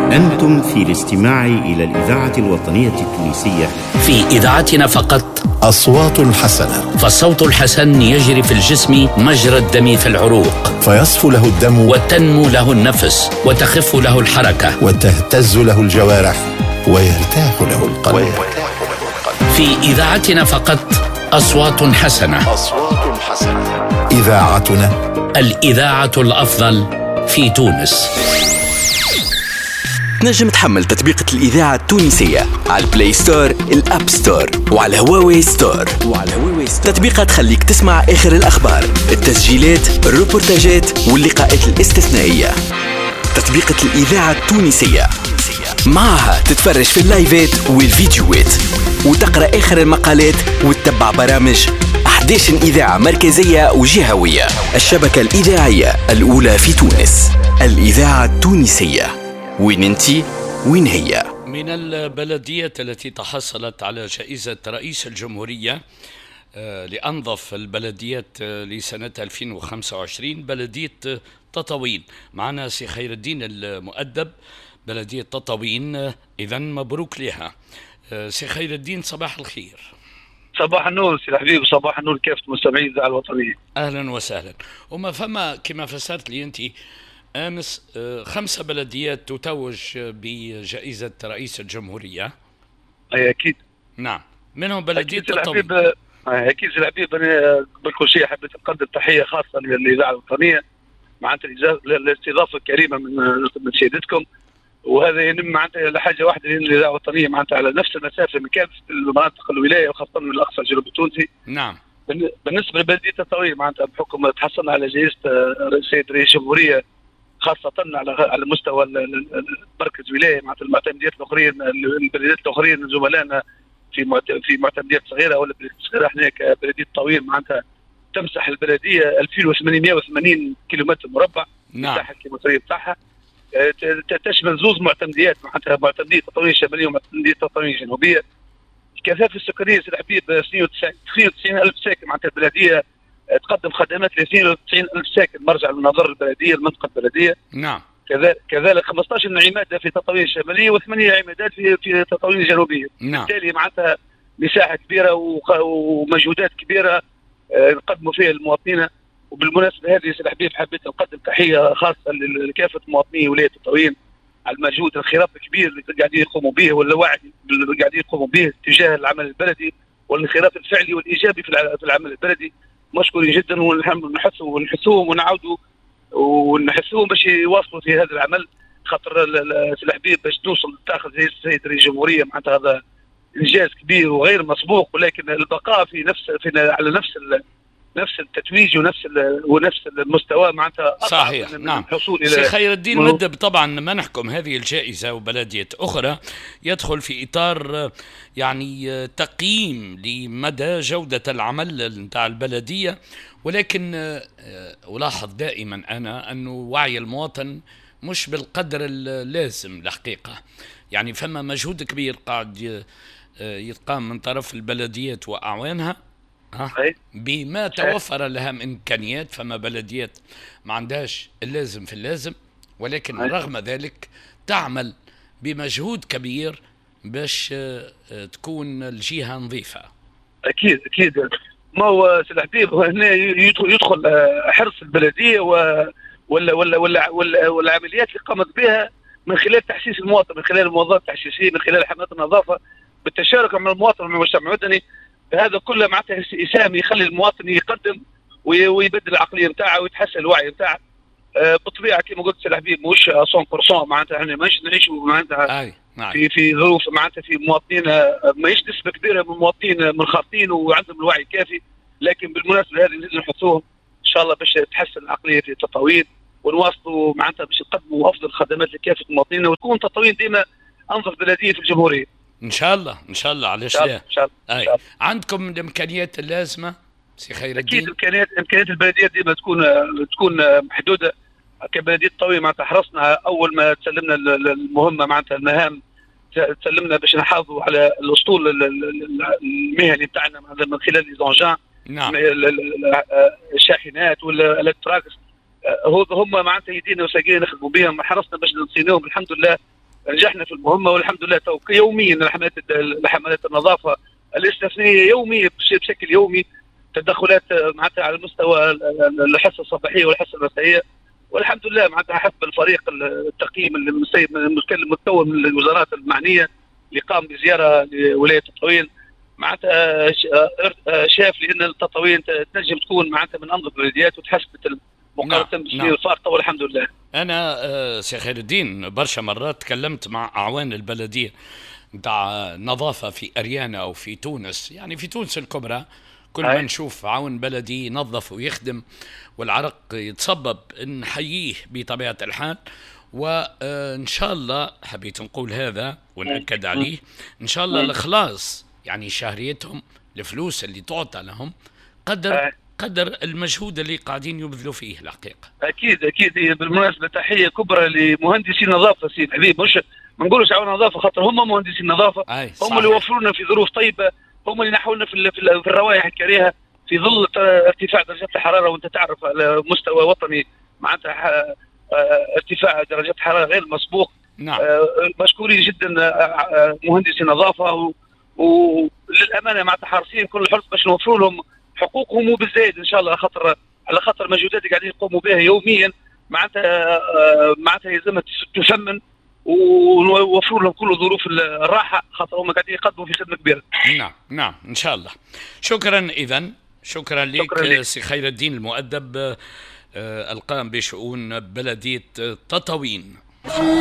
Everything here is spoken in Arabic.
أنتم في الاستماع إلى الإذاعة الوطنية التونسية. في إذاعتنا فقط أصوات حسنة، فالصوت الحسن يجري في الجسم مجرى الدم في العروق، فيصفو له الدم وتنمو له النفس وتخف له الحركة وتهتز له الجوارح ويرتاح له القلب. في إذاعتنا فقط أصوات حسنة. أصوات حسنة، إذاعتنا الإذاعة الأفضل في تونس. تنجم تحمل تطبيقة الإذاعة التونسية على البلاي ستور، الأب ستور، وعلى هواوي ستور. تطبيقة تخليك تسمع آخر الأخبار، التسجيلات، الروبورتاجات واللقاءات الاستثنائية. تطبيقة الإذاعة التونسية معها تتفرج في اللايفات والفيديوهات، وتقرأ آخر المقالات، وتتبع برامج 11 إذاعة مركزية وجهوية. الشبكة الإذاعية الأولى في تونس، الإذاعة التونسية. وين انتي؟ وين هي؟ من البلدية التي تحصلت على جائزة رئيس الجمهورية لأنظف البلديات لسنة 2025 بلدية تطاوين. معنا سي خير الدين المؤدب، بلدية تطاوين، إذن مبروك لها. سي خير الدين، صباح الخير. صباح النور سي الحبيب، وصباح النور كافة مستمعي الإذاعة الوطنية. أهلا وسهلا. وما فما كما فسرت لي أنت أمس 5 بلديات تتوج بجائزة رئيس الجمهورية. أي أكيد. نعم، منهم بلدية تطاوين. أكيد سي الحبيب، أنا قبل كل شيء حبيت نقدم تحية خاصة للإذاعة الوطنية معناتها الاستضافة الكريمة من سيادتكم، وهذا ينم معناتها لحاجة واحدة، لأن الإذاعة الوطنية معناتها على نفس المسافة من كافة المناطق الولاية وخاصة من الأقصى الجنوب التونسي. نعم. بالنسبة لبلدية تطاوين معناتها بحكم تحصلنا على جائزة السيد رئيس الجمهورية، خاصة على مستوى مركز ولاية معناتها المعتمديات الأخرين، البلديات الأخرين زملائنا في معتمديات صغيرة ولا بلديات صغيرة، احنا كبلدية تطاوين معناتها تمسح البلدية 2880 كيلومتر مربع. نعم. المساحة الكيلومترية بتاعها تشمل زوز معتمديات معناتها معتمدية تطاوين شمالية ومعتمدية تطاوين جنوبية. الكثافة السكانية سي الحبيب 92,000 ساكن، معناتها البلدية تقدم خدمات ل 92,000 ساكن مرجع لنظر البلدية المنطقة البلدية. نعم. كذلك 15 عمادة في تطاوين الشمالية و8 عمادات في تطاوين الجنوبية. نعم. بالتالي معناتها مساحة كبيرة ومجهودات كبيرة نقدموا فيها المواطنين. وبالمناسبة هذه سي الحبيب حبيت نقدم تحية خاصة لكافة مواطني ولاية تطاوين على المجهود الخراف الكبير اللي قاعدين يقوموا به، والوعي اللي قاعدين يقوموا به تجاه العمل البلدي، والانخراط الفعلي والإيجابي في العمل البلدي. مشكورين جدا، ونحثوهم ونحثوهم باش يواصلوا في هذا العمل، خاطر سي الحبيب باش توصل تاخذ زي السيد رئيس الجمهورية معناتها هذا إنجاز كبير وغير مسبوق، ولكن البقاء على نفس التتويج ونفس المستوى معناتها صحيح. نعم. سي خير الدين مدب، طبعا ما نحكم هذه الجائزة وبلدية أخرى يدخل في إطار يعني تقييم لمدى جودة العمل نتاع البلدية، ولكن ألاحظ دائما أنا أنه وعي المواطن مش بالقدر اللازم الحقيقة. يعني فما مجهود كبير قاعد يتقام من طرف البلديات وأعوانها بما توفر لها من إمكانيات. فما بلديات ما عندهاش اللازم في اللازم، ولكن رغم ذلك تعمل بمجهود كبير باش تكون الجهة نظيفة. أكيد ما هو سي الحبيب هنا يدخل حرص البلدية والعمليات اللي قامت بها من خلال تحسيس المواطن، من خلال الموظفات التحسيسية، من خلال حملات النظافة بالتشارك مع المواطن ومع المجتمع المدني. هذا كله معناتها إسهام يخلي المواطن يقدم ويبدل العقلية نتاعه ويتحسن الوعي نتاعه. بالطبيعة كما قلت سي الحبيب مش 100%، معناتها احنا ماش نعيشوا معناتها في ظروف معناتها في مواطنين ماهيش نسبة كبيرة من المواطنين منخرطين وعندهم الوعي الكافي، لكن بالمناسبة هذه لازم نحطوهم إن شاء الله باش تحسن العقلية في تطاوين، ونواصلوا معناتها باش نقدموا أفضل خدمات لكافة المواطنين، وتكون تطاوين ديما أنظف بلدية في الجمهورية. إن شاء الله علاش لا. إن شاء الله. عندكم الإمكانيات اللازمة سي خير الدين؟ أكيد إمكانيات البلدية ديما تكون محدودة. كبلدية تطاوين معناتها حرصنا أول ما تسلمنا المهمة معناتها المهام تسلمنا باش نحافظوا على الأسطول المهني بتاعنا من خلال ليزونجان. نعم. الشاحنات والالكتراكس هم معناتها يدينا وساقينا نخدموا بهم، حرصنا باش نصينوهم الحمد لله نجحنا في المهمه والحمد لله. يوميا حملات النظافه الاستثنائيه يوميا بشكل يومي، تدخلات معناتها على مستوى الحصه الصباحيه والحصه المسائيه، والحمد لله معناتها حسب الفريق التقييم المتكون من الوزارات المعنيه اللي قام بزياره لولايه تطاوين، معناتها شاف لان التطاوين تنجم تكون معناتها من انظف البلديات وتحسبت مقارنه بالسنين الفارطه والحمد لله. انا سي خير الدين برشا مرات تكلمت مع اعوان البلديه نتاع نظافه في اريانا او في تونس، يعني في تونس الكبرى كل ما نشوف عون بلدي ينظف ويخدم والعرق يتصبب نحييه بطبيعه الحال. وان شاء الله حبيت نقول هذا ونأكد عليه، ان شاء الله الإخلاص يعني شهريتهم الفلوس اللي تعطى لهم قدر المجهود اللي قاعدين يبذلوا فيه الحقيقه. اكيد بالمناسبه تحيه كبرى لمهندسي النظافه سيد حبيب، مش ما نقولوش عون نظافه خاطر هم مهندسي النظافه، هم اللي يوفرونا في ظروف طيبه، هم اللي نحولنا في الروائح الكريهه في ظل ارتفاع درجات الحراره، وانت تعرف على مستوى وطني معناتها ارتفاع درجات الحراره غير مسبوق. نعم. مشكورين جدا مهندسي النظافه، وللامانه معناتها حارسين كل الحرص باش نوفروا لهم حقوقهم وبالزايد ان شاء الله، على خاطر المجهودات اللي قاعدين يقوموا بها يوميا معناتها يلزمها تثمن، ونوفروا لهم كل ظروف الراحه خاطر هم قاعدين يقدموا في خدمه كبيره. نعم ان شاء الله. شكرا لك سي خير الدين المؤدب القائم بشؤون بلديه تطاوين.